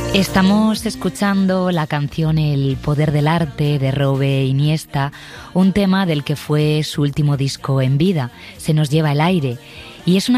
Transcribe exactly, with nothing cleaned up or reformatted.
Estamos escuchando la canción El poder del arte de Robe Iniesta, un tema del que fue su último disco en vida, Se nos lleva el aire, y es una